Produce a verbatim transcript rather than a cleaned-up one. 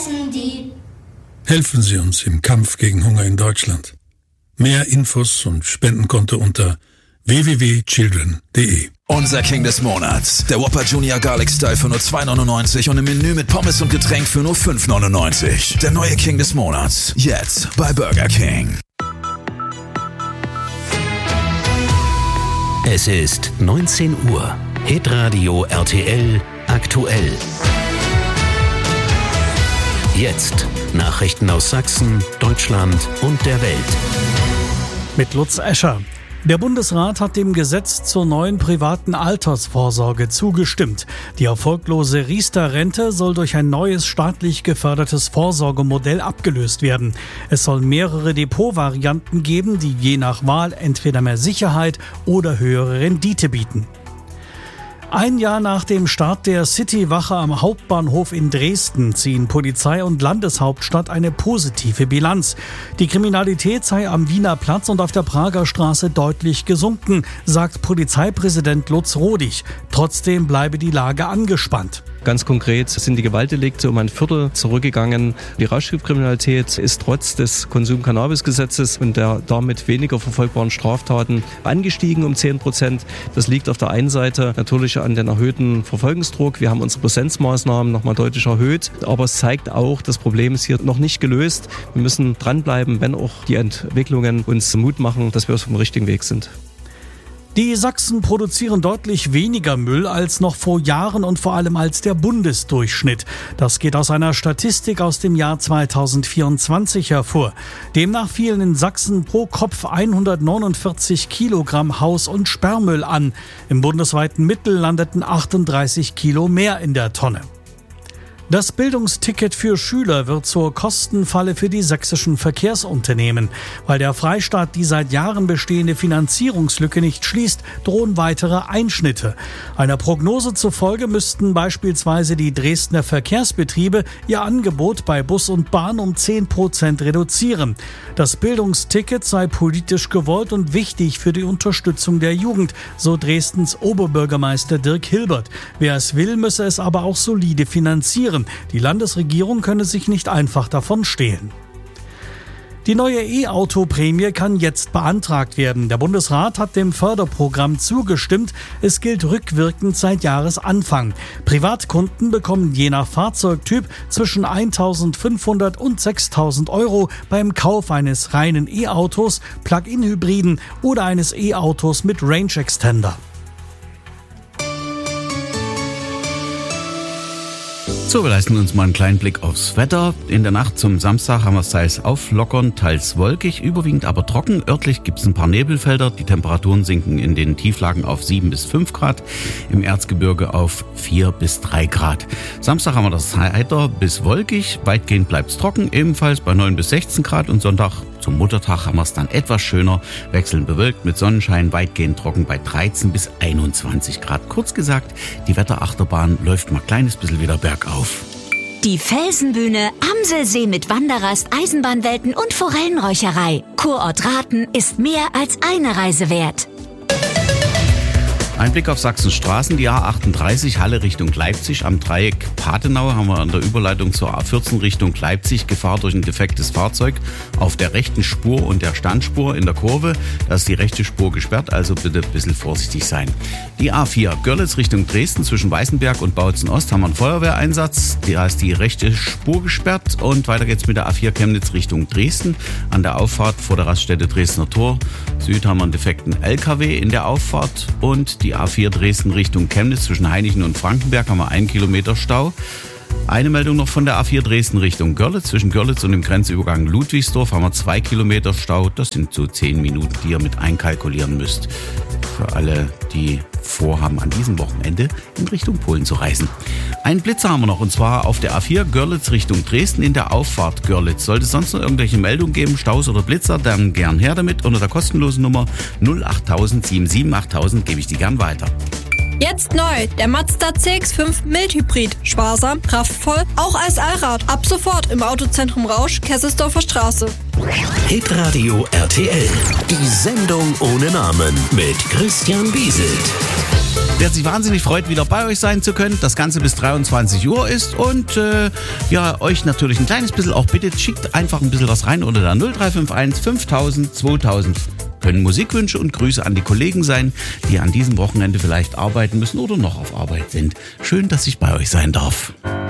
essen die. Helfen Sie uns im Kampf gegen Hunger in Deutschland. Mehr Infos und Spendenkonto unter w w w punkt children punkt d e. Unser King des Monats. Der Whopper Junior Garlic Style für nur zwei neunundneunzig und im Menü mit Pommes und Getränk für nur fünf neunundneunzig. Der neue King des Monats. Jetzt bei Burger King. Es ist neunzehn Uhr. Hitradio R T L aktuell. Jetzt Nachrichten aus Sachsen, Deutschland und der Welt. Mit Lutz Escher. Der Bundesrat hat dem Gesetz zur neuen privaten Altersvorsorge zugestimmt. Die erfolglose Riester-Rente soll durch ein neues staatlich gefördertes Vorsorgemodell abgelöst werden. Es soll mehrere Depotvarianten geben, die je nach Wahl entweder mehr Sicherheit oder höhere Rendite bieten. Ein Jahr nach dem Start der Citywache am Hauptbahnhof in Dresden ziehen Polizei und Landeshauptstadt eine positive Bilanz. Die Kriminalität sei am Wiener Platz und auf der Prager Straße deutlich gesunken, sagt Polizeipräsident Lutz Rodig. Trotzdem bleibe die Lage angespannt. Ganz konkret sind die Gewaltdelikte um ein Viertel zurückgegangen. Die Rauschgiftkriminalität ist trotz des Konsum-Cannabis-Gesetzes und der damit weniger verfolgbaren Straftaten angestiegen um zehn Prozent. Das liegt auf der einen Seite natürlich an den erhöhten Verfolgungsdruck. Wir haben unsere Präsenzmaßnahmen nochmal deutlich erhöht. Aber es zeigt auch, das Problem ist hier noch nicht gelöst. Wir müssen dranbleiben, wenn auch die Entwicklungen uns Mut machen, dass wir auf dem richtigen Weg sind. Die Sachsen produzieren deutlich weniger Müll als noch vor Jahren und vor allem als der Bundesdurchschnitt. Das geht aus einer Statistik aus dem Jahr zweitausendvierundzwanzig hervor. Demnach fielen in Sachsen pro Kopf hundertneunundvierzig Kilogramm Haus- und Sperrmüll an. Im bundesweiten Mittel landeten achtunddreißig Kilo mehr in der Tonne. Das Bildungsticket für Schüler wird zur Kostenfalle für die sächsischen Verkehrsunternehmen. Weil der Freistaat die seit Jahren bestehende Finanzierungslücke nicht schließt, drohen weitere Einschnitte. Einer Prognose zufolge müssten beispielsweise die Dresdner Verkehrsbetriebe ihr Angebot bei Bus und Bahn um zehn Prozent reduzieren. Das Bildungsticket sei politisch gewollt und wichtig für die Unterstützung der Jugend, so Dresdens Oberbürgermeister Dirk Hilbert. Wer es will, müsse es aber auch solide finanzieren. Die Landesregierung könne sich nicht einfach davon stehlen. Die neue E-Auto-Prämie kann jetzt beantragt werden. Der Bundesrat hat dem Förderprogramm zugestimmt. Es gilt rückwirkend seit Jahresanfang. Privatkunden bekommen je nach Fahrzeugtyp zwischen eintausendfünfhundert und sechstausend Euro beim Kauf eines reinen E-Autos, Plug-in-Hybriden oder eines E-Autos mit Range Extender. So, wir leisten uns mal einen kleinen Blick aufs Wetter. In der Nacht zum Samstag haben wir es teils auflockern, teils wolkig, überwiegend aber trocken. Örtlich gibt es ein paar Nebelfelder. Die Temperaturen sinken in den Tieflagen auf sieben bis fünf Grad, im Erzgebirge auf vier bis drei Grad. Samstag haben wir das heiter bis wolkig, weitgehend bleibt es trocken, ebenfalls bei neun bis sechzehn Grad und Sonntag zum Muttertag haben wir es dann etwas schöner, wechselnd bewölkt mit Sonnenschein, weitgehend trocken bei dreizehn bis einundzwanzig Grad. Kurz gesagt, die Wetterachterbahn läuft mal ein kleines bisschen wieder bergauf. Die Felsenbühne, Amselsee mit Wanderrast, Eisenbahnwelten und Forellenräucherei. Kurort Rathen ist mehr als eine Reise wert. Ein Blick auf Sachsens Straßen, die A achtunddreißig Halle Richtung Leipzig. Am Dreieck Pathenau haben wir an der Überleitung zur A vierzehn Richtung Leipzig Gefahr durch ein defektes Fahrzeug auf der rechten Spur und der Standspur in der Kurve. Da ist die rechte Spur gesperrt, also bitte ein bisschen vorsichtig sein. Die A vier Görlitz Richtung Dresden zwischen Weißenberg und Bautzen Ost haben wir einen Feuerwehreinsatz. Da ist die rechte Spur gesperrt und weiter geht's mit der A vier Chemnitz Richtung Dresden. An der Auffahrt vor der Raststätte Dresdner Tor Süd haben wir einen defekten L K W in der Auffahrt und die A vier Dresden Richtung Chemnitz zwischen Hainichen und Frankenberg haben wir einen Kilometer Stau. Eine Meldung noch von der A vier Dresden Richtung Görlitz. Zwischen Görlitz und dem Grenzübergang Ludwigsdorf haben wir zwei Kilometer Stau. Das sind so zehn Minuten, die ihr mit einkalkulieren müsst. Für alle, die vorhaben, an diesem Wochenende in Richtung Polen zu reisen. Einen Blitzer haben wir noch, und zwar auf der A vier Görlitz Richtung Dresden in der Auffahrt Görlitz. Sollte es sonst noch irgendwelche Meldungen geben, Staus oder Blitzer, dann gern her damit. Unter der kostenlosen Nummer null acht null null sieben sieben acht null null null gebe ich die gern weiter. Jetzt neu, der Mazda C X fünf Mildhybrid. Sparsam, kraftvoll, auch als Allrad. Ab sofort im Autozentrum Rausch, Kesselsdorfer Straße. Hitradio R T L. Die Sendung ohne Namen mit Christian Bieselt. der sich wahnsinnig freut, wieder bei euch sein zu können. Das Ganze bis dreiundzwanzig Uhr ist und äh, ja, euch natürlich ein kleines bisschen auch bittet, schickt einfach ein bisschen was rein unter der null drei fünf eins fünftausend zweitausend. Können Musikwünsche und Grüße an die Kollegen sein, die an diesem Wochenende vielleicht arbeiten müssen oder noch auf Arbeit sind. Schön, dass ich bei euch sein darf.